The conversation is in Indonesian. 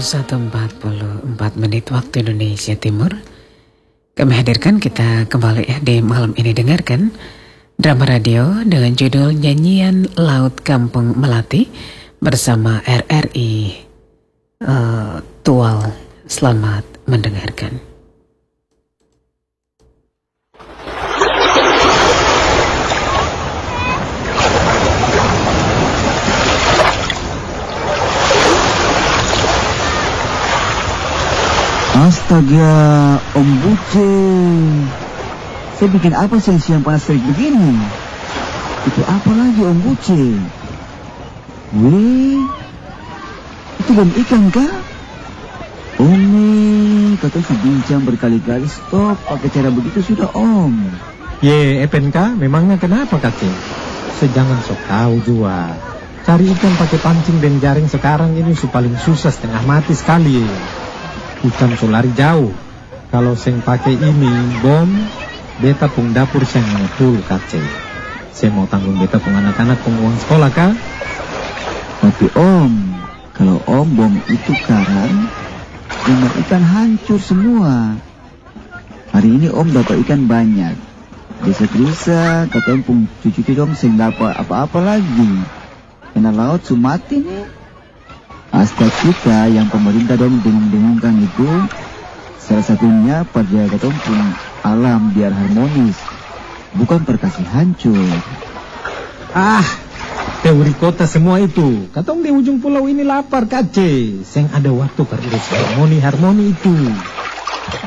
21.44 waktu Indonesia Timur. Kami hadirkan kita kembali di malam ini, dengarkan drama radio dengan judul Nyanyian Laut Kampung Melati bersama RRI Tual. Selamat mendengarkan. Astaga, Om Buce. Saya bikin apa siang-siang panas terik begini? Itu apa lagi, Om Buce? Wih, itu bom ikan kah? Om nih, kata si bincang berkali-kali stop pakai cara begitu sudah, Om. Ye, FNK, memangnya kenapa, Kacing? Sejangan sok tahu juga. Cari ikan pakai pancing dan jaring sekarang ini paling susah, setengah mati sekali. Ikan solari jauh. Kalau seng pakai ini bom, beta pung dapur seng ngetul, Kacing. Saya mau tanggung beta pung anak-anak pung uang sekolah, kah? Tapi Om, kalau Om bom itu karang, jumlah ikan hancur semua. Hari ini Om dapat ikan banyak. Desa-desa kata Om pung cucu dong seng dapat apa-apa lagi. Karena laut sumati nih. Asta kita yang pemerintah dong dengung-dengungkan itu, salah satunya pada kata Om pung alam biar harmonis, bukan perkasih hancur. Teori kota semua itu. Katong di ujung pulau ini lapar, Kace. Seng ada waktu perurus harmoni itu.